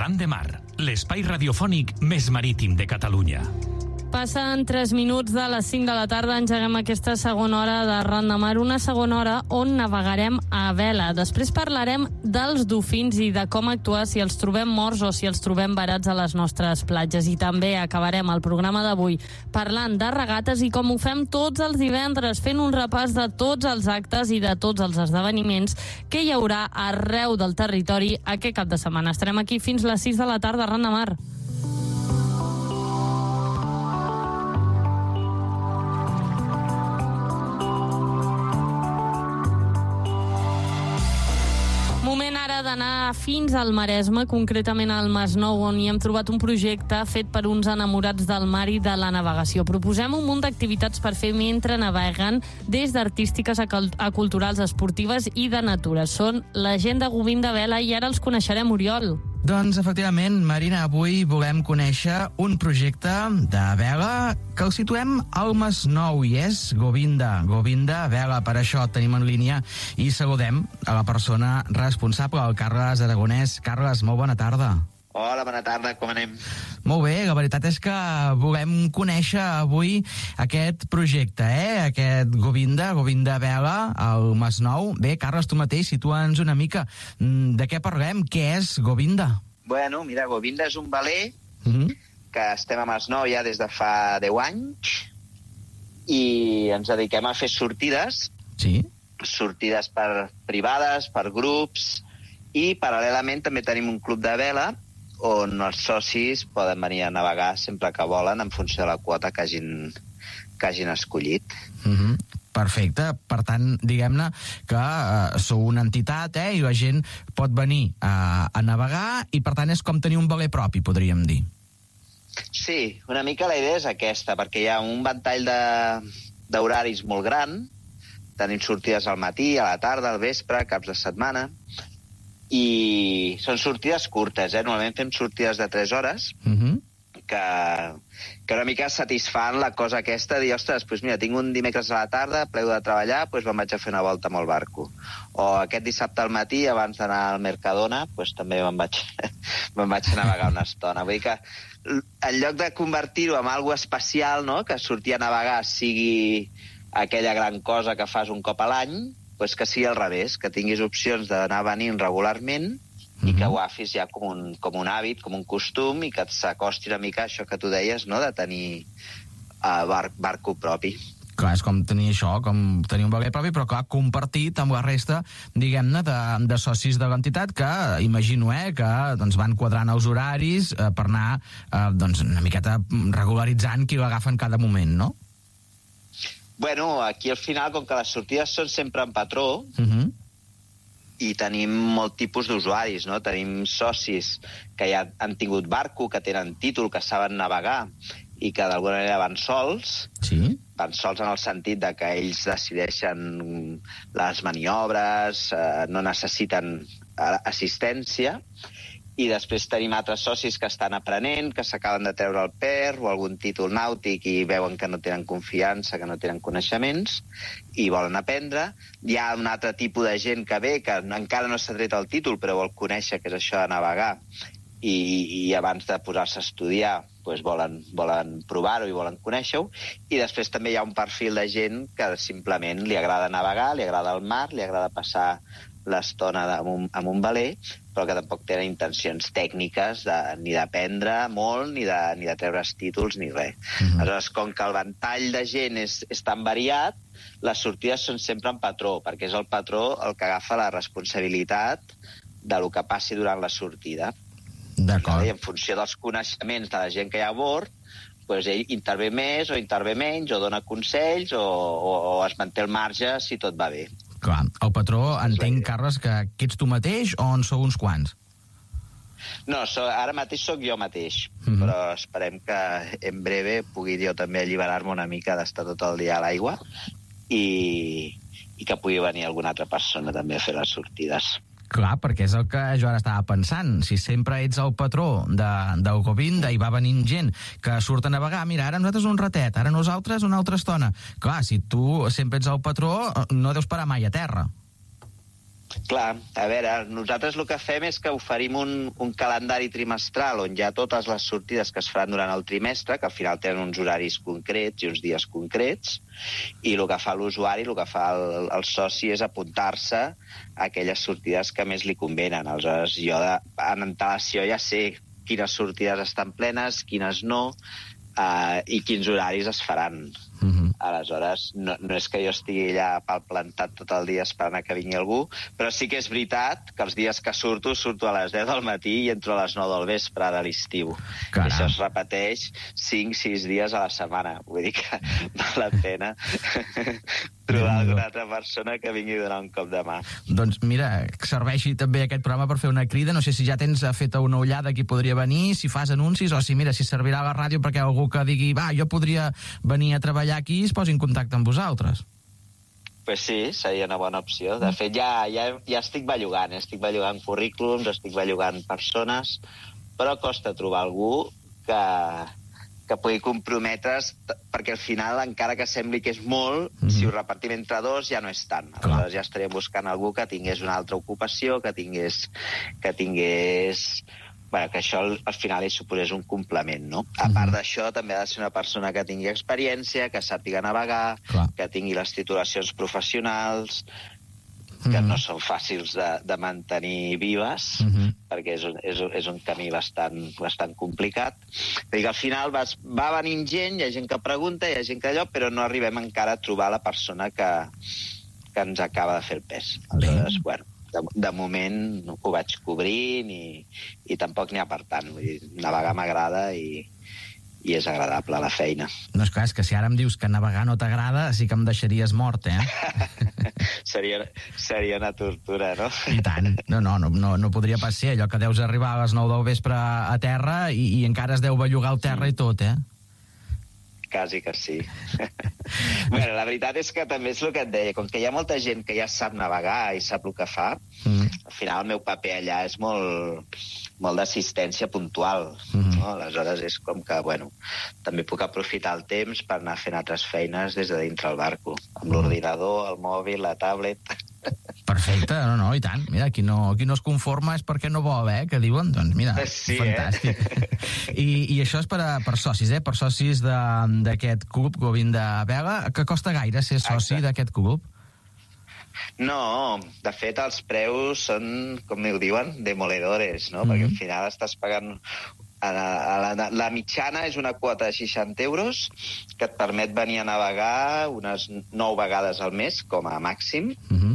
Ran de Mar, l'espai radiofònic més marítim de Catalunya. Passen 3 minuts de les 5 de la tarda, engeguem aquesta segona hora de Ran de Mar, una segona hora on navegarem a vela. Després parlarem dels dofins i de com actuar si els trobem morts o si els trobem varats a les nostres platges. I també acabarem el programa d'avui parlant de regates i com ho fem tots els divendres, fent un repàs de tots els actes i de tots els esdeveniments que hi haurà arreu del territori aquest cap de setmana. Estarem aquí fins les 6 de la tarda a Ran de Mar. Moment ara d'anar fins al Maresme, concretament al Masnou, on hi hem trobat un projecte fet per uns enamorats del mar i de la navegació. Proposem un munt d'activitats per fer mentre naveguen, des d'artístiques a culturals, esportives i de natura. Són la gent de Govin de Vela i ara els coneixerem, Oriol. Doncs, efectivament, Marina, avui volem conèixer un projecte de vela que el situem al Masnou i és Govinda Vela. Per això tenim en línia i saludem a la persona responsable, el Carles Aragonès. Carles, molt bona tarda. Hola, bona tarda, com anem? Molt bé, la veritat és que volem conèixer avui aquest projecte, aquest Govinda Vela al Masnou. Bé, Carles, tu mateix, situa'ns una mica de què parlem, què és Govinda? Bueno, mira, Govinda és un veler que estem a Masnou ja des de fa 10 anys i ens dediquem a fer sortides. Sí. Sortides privades, per grups, i paral·lelament també tenim un club de vela on els socis poden venir a navegar sempre que volen en funció de la quota que hagin escollit. Perfecte. Per tant, diguem-ne que sou una entitat i la gent pot venir a navegar i per tant és com tenir un veler propi, podríem dir. Sí, una mica la idea és aquesta, perquè hi ha un ventall d'horaris molt gran. Tenim sortides al matí, a la tarda, al vespre, caps de setmana, i són sortides curtes, normalment fem sortides de 3 hores, que una mica satisfan la cosa aquesta de dir, ostres, doncs mira, tinc un dimecres a la tarda, plego de treballar, doncs me'n vaig a fer una volta amb el barco. O aquest dissabte al matí, abans d'anar al Mercadona, doncs també me'n vaig a navegar una estona. Vull dir que en lloc de convertir-ho en alguna especial, no?, que sortir a navegar sigui aquella gran cosa que fas un cop a l'any, doncs que sigui al revés, que tinguis opcions d'anar venint regularment i que ho agafis ja com un hàbit, com un costum, i que s'acosti una mica a això que tu deies, no?, de tenir barco propi. Clar, és com tenir això, com tenir un veler propi, però clar, compartit amb la resta, diguem-ne, de socis de l'entitat que, imagino, que doncs, van quadrant els horaris per anar doncs, una miqueta regularitzant qui l'agafa en cada moment, no? Bueno, aquí al final, com que les sortides són sempre en patró, i tenim molt tipus d'usuaris, no? Tenim socis que ja han tingut barco, que tenen títol, que saben navegar i que d'alguna manera van sols. Sí. Van sols en el sentit de que ells decideixen les maniobres, no necessiten assistència. I després tenim altres socis que estan aprenent, que s'acaben de treure el PER o algun títol nàutic i veuen que no tenen confiança, que no tenen coneixements i volen aprendre. Hi ha un altre tipus de gent que ve, que encara no s'ha tret el títol però vol conèixer què és això de navegar i abans de posar-se a estudiar doncs volen provar-ho i volen conèixer-ho. I després també hi ha un perfil de gent que simplement li agrada navegar, li agrada el mar, li agrada passar l'estona amb un veler, però que tampoc tenen intencions tècniques ni d'aprendre molt, ni de treure's títols, ni res. Aleshores, com que el ventall de gent és tan variat, les sortides són sempre en patró, perquè és el patró el que agafa la responsabilitat de lo que passi durant la sortida. D'acord. I en funció dels coneixements de la gent que hi ha a bord, doncs ell intervé més o intervé menys, o dona consells, o es manté al marge si tot va bé. Clar, el patró, entenc, Carles, que ets tu mateix o en sou uns quants? No, ara mateix sóc jo mateix, però esperem que en breve pugui jo també alliberar-me una mica d'estar tot el dia a l'aigua i que pugui venir alguna altra persona també a fer les sortides. Clar, perquè és el que jo ara estava pensant. Si sempre ets el patró del Govinda i va venint gent que surt a navegar, mira, ara nosaltres un ratet, ara nosaltres una altra estona. Clar, si tu sempre ets el patró, no deus parar mai a terra. Clar, a veure, nosaltres el que fem és que oferim un calendari trimestral on hi ha totes les sortides que es faran durant el trimestre, que al final tenen uns horaris concrets i uns dies concrets, i el que fa l'usuari, el que fa el soci és apuntar-se a aquelles sortides que més li convenen. Aleshores, jo en antelació ja sé quines sortides estan plenes, quines no, i quins horaris es faran. Aleshores, no és que jo estigui allà palplantat tot el dia esperant que vingui algú, però sí que és veritat que els dies que surto a les 10 del matí i entro a les 9 del vespre de l'estiu. I això es repeteix 5-6 dies a la setmana. Vull dir que val la pena trobar alguna altra persona que vingui a donar un cop de mà. Doncs mira, que serveixi també aquest programa per fer una crida. No sé si ja tens feta una ullada qui podria venir, si fas anuncis, o si servirà a la ràdio perquè algú que digui jo podria venir a treballar aquí es posi en contacte amb vosaltres. Pues sí, seria una bona opció. De fet, ja estic bellugant. Estic bellugant currículums, estic bellugant persones, però costa trobar algú que pugui comprometre's, perquè al final, encara que sembli que és molt, si ho repartim entre dos ja no és tant. Aleshores ja estaríem buscant algú que tingués una altra ocupació, que tingués que això al final hi suposés un complement, no? A part d'això, també ha de ser una persona que tingui experiència, que sàpiga navegar, que tingui les titulacions professionals, que no són fàcils de mantenir vives, perquè és un camí bastant complicat. Vull dir que al final va venint gent, hi ha gent que pregunta, hi ha gent que allò, però no arribem encara a trobar la persona que ens acaba de fer el pes. Aleshores, bueno, de moment ho vaig cobrint i tampoc n'hi ha per tant. Vull dir, navegar m'agrada i és agradable la feina. No, és clar, és que si ara em dius que navegar no t'agrada, sí que em deixaries mort, Seria una tortura, no? I tant. No podria pas ser allò que deus arribar a les 9 del vespre a terra i encara es deu bellugar el terra i tot, Quasi que sí. Bueno, la veritat és que també és el que et deia, com que hi ha molta gent que ja sap navegar i sap el que fa, al final el meu paper allà és molt d'assistència puntual, no? Aleshores és com que, bueno, també puc aprofitar el temps per anar fent altres feines des de dintre el barco, amb l'ordinador, el mòbil, la tablet. Perfecte, no, i tant. Mira, qui no es conforma és perquè no vol, que diuen? Doncs mira, sí, fantàstic. I això és per socis, per socis d'aquest club Govinda Vela. Que costa gaire ser soci d'aquest club? No, de fet els preus són, com ho diuen, demoledores, no? Perquè al final estàs pagant... La mitjana és una quota de 60 euros que et permet venir a navegar unes 9 vegades al mes, com a màxim,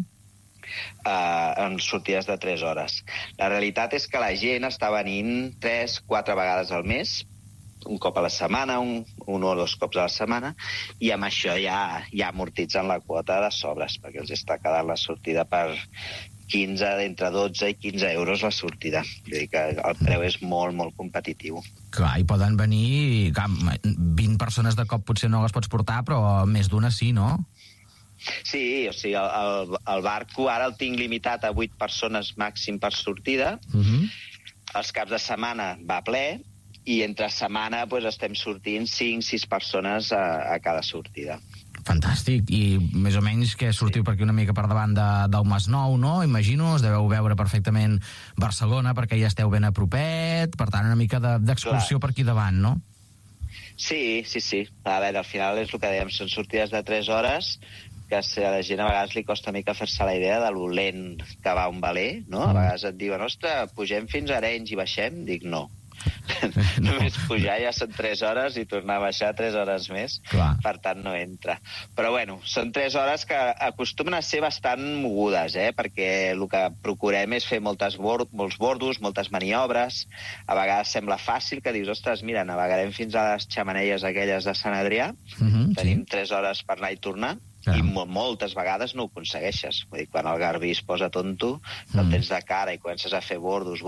en sortides de 3 hores. La realitat és que la gent està venint 3-4 vegades al mes, un cop a la setmana, un o 2 cops a la setmana, i amb això ja amortitzen la quota de sobres, perquè els està quedant la sortida per 15, d'entre 12 i 15 euros la sortida. Vull dir que el preu és molt, molt competitiu. Clar, i poden venir... 20 persones de cop potser no les pots portar, però més d'una sí, no? Sí, o sigui, el barco ara el tinc limitat a 8 persones màxim per sortida. Els caps de setmana va ple, i entre setmana estem sortint 5-6 persones a cada sortida. Fantàstic. I més o menys que sortiu per aquí una mica per davant del Masnou, no? Imagino, us deveu veure perfectament Barcelona perquè ja esteu ben a propet, per tant una mica d'excursió per aquí davant, no? Sí. A veure, al final és el que dèiem, són sortides de 3 hores que a la gent a vegades li costa una mica fer-se la idea de lo lent que va un veler, no? A vegades et diuen, ostres, pugem fins a Arenys i baixem? Dic, no. Només pujar ja són 3 hores i tornar a baixar 3 hores més. Clar. Per tant no entra. Però bueno, són 3 hores que acostumen a ser bastant mogudes, perquè el que procurem és fer molts bordos, moltes maniobres. A vegades sembla fàcil que dius, ostres, mira, navegarem fins a les xemeneies aquelles de Sant Adrià, tenim 3 hores per anar i tornar, i moltes vegades no ho aconsegueixes. Vull dir, quan el garbí es posa tonto, el tens de cara i comences a fer bordos,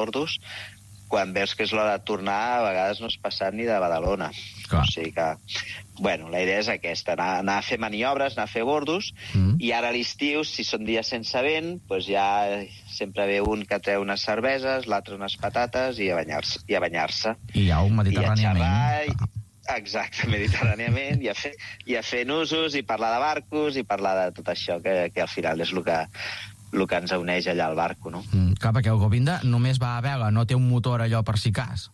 quan veus que és l'hora de tornar, a vegades no has passat ni de Badalona. Clar. O sigui que, bueno, la idea és aquesta, anar a fer maniobres, anar a fer bordos, i ara a l'estiu, si són dies sense vent, doncs ja sempre ve un que treu unes cerveses, l'altre unes patates i a banyar-se. I ja un mediterràniament. Exacte, mediterràniament, i a fer nusos, i parlar de barcos, i parlar de tot això, que al final és el el que ens uneix allà al barco, no? Clar, perquè el Govinda només va a vela, no té un motor allò per si cas.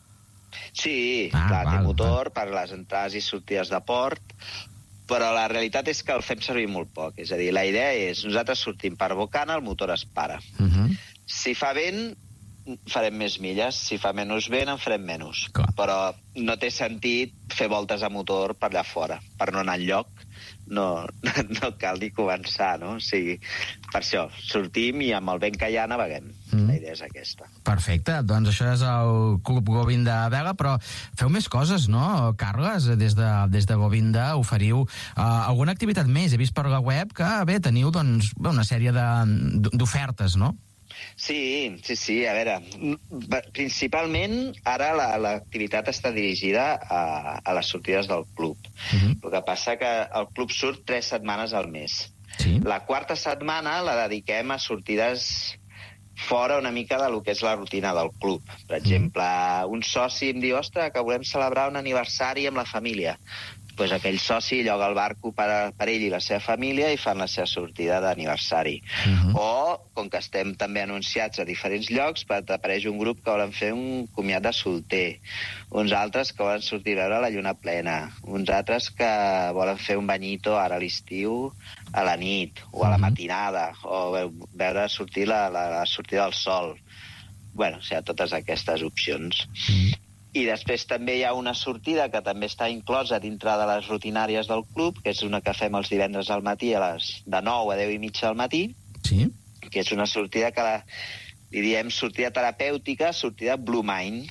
Sí, clar, té motor per les entrades i sortides de port, però la realitat és que el fem servir molt poc. És a dir, la idea és, nosaltres sortim per bocana, el motor es para. Si fa vent, farem més milles. Si fa menys vent, en farem menys. Clar. Però no té sentit fer voltes a motor per allà fora. Per no anar enlloc, no cal ni començar, no? O sigui, per això, sortim i amb el vent que hi ha naveguem. La idea és aquesta. Perfecte, doncs això és el Club Govinda a vela, però feu més coses, no, Carles? Des de Govinda oferiu alguna activitat més. He vist per la web que, bé, teniu doncs, una sèrie d'ofertes, no? Sí, a veure, principalment ara l'activitat està dirigida a les sortides del club. El que passa que el club surt 3 setmanes al mes. Sí. La quarta setmana la dediquem a sortides fora una mica de lo que és la rutina del club. Per exemple, un soci em diu, ostres, que volem celebrar un aniversari amb la família. Pues aquell soci lloga el barco per ell i la seva família i fan la seva sortida d'aniversari. O, com que estem també anunciats a diferents llocs, apareix un grup que volen fer un comiat de solter, uns altres que volen sortir a veure la lluna plena, uns altres que volen fer un banyito ara a l'estiu a la nit o a la matinada, o veure sortir la sortida del sol. Bueno, o sigui, totes aquestes opcions. I després també hi ha una sortida que també està inclosa dintre de les rutinàries del club, que és una que fem els divendres al matí de 9 a 10 i mitja al matí, que és una sortida que li diem sortida terapèutica, sortida Blue Mind.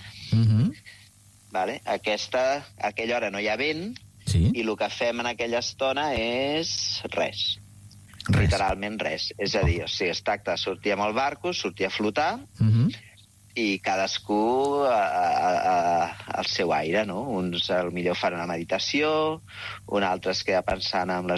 Vale? A aquella hora no hi ha vent, i el que fem en aquella estona és res. Literalment res. És a dir, es tracta de sortir amb el barco, sortir a flotar, i cadascú al seu aire, no? Uns potser fan una meditació, un altre es queda pensant en les